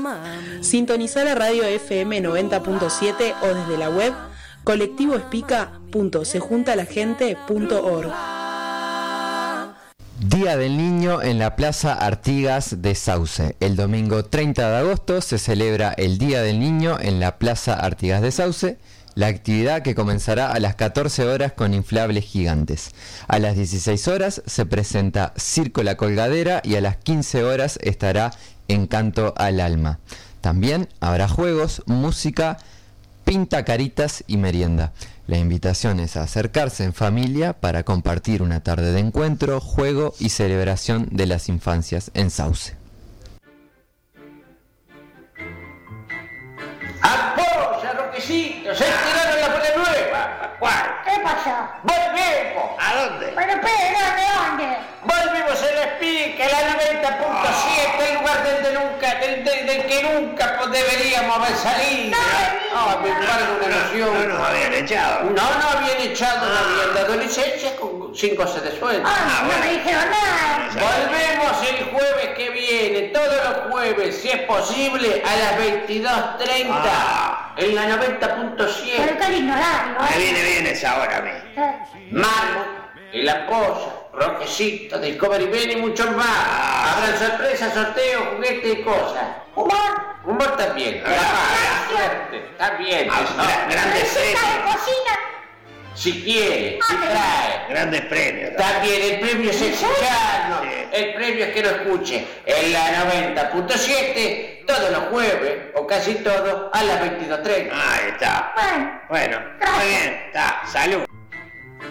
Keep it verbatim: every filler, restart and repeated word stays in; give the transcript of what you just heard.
Sintonizá la radio F M noventa punto siete o desde la web colectivo espica punto se junta la gente punto org. Día del Niño en la Plaza Artigas de Sauce. El domingo treinta de agosto se celebra el Día del Niño en la Plaza Artigas de Sauce. La actividad que comenzará a las catorce horas con inflables gigantes. A las dieciséis horas se presenta Circo La Colgadera y a las quince horas estará Encanto al Alma. También habrá juegos, música, pinta caritas y merienda. La invitación es a acercarse en familia para compartir una tarde de encuentro, juego y celebración de las infancias en Sauce. ¡Apoya, Roquecito! ¡Se estiraron la bola nueva! ¿Cuál? ¿Qué pasó? ¡Volvemos! ¿A dónde? Bueno, pero ¿dónde, dónde? Volvimos a la Espica, la noventa punto siete, el lugar del, de nunca, del, del, del que nunca deberíamos haber salido. No, me embargo una noción. No nos habían echado. No, no habían echado, no habían dado licencia con sin goce de sueldo. Ah, no me dijeron nada. Volvemos el jueves que viene, todos los jueves, si es posible, a las veintidós treinta, Ah. en la noventa punto Pero siete. qué lindo horario, Me ¿eh? viene bien esa hora a mí. Marmo, El Apoya, Roquecito, Discovery Ben y muchos más. Habrán sorpresas, sorteos, juguetes y cosas. Humor. Humor también. Ah, La suerte, está bien. Ah, eso. gra- grandes Receta de premios. cocina. Si quiere, si trae. Grandes premios. También el premio es escucharnos. Sí. El premio es que lo escuche en la noventa punto siete todos los jueves, o casi todos, a las veintidós treinta. Ahí está. Bueno. Bueno, muy bien. Está. Salud.